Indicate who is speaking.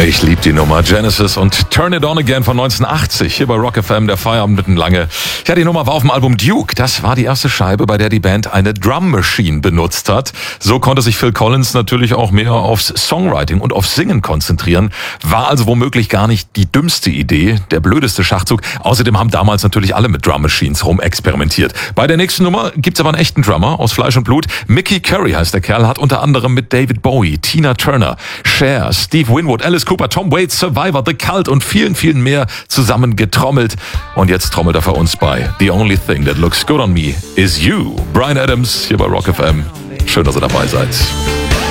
Speaker 1: Ich liebe die Nummer Genesis und Turn It On Again von 1980 hier bei Rock FM, der Feierabend mitten lange. Ja, die Nummer war auf dem Album Duke. Das war die erste Scheibe, bei der die Band eine Drum Machine benutzt hat. So konnte sich Phil Collins natürlich auch mehr aufs Songwriting und aufs Singen konzentrieren. War also womöglich gar nicht die dümmste Idee, der blödeste Schachzug. Außerdem haben damals natürlich alle mit Drum Machines rumexperimentiert. Bei der nächsten Nummer gibt's aber einen echten Drummer aus Fleisch und Blut. Mickey Curry heißt der Kerl, hat unter anderem mit David Bowie, Tina Turner, Cher, Steve Winwood, Alice Cooper, Tom Waits, Survivor, The Cult und vielen, vielen mehr zusammen getrommelt. Und jetzt trommelt er für uns bei The Only Thing That Looks Good on Me Is You. Bryan Adams hier bei Rock FM. Schön, dass ihr dabei seid.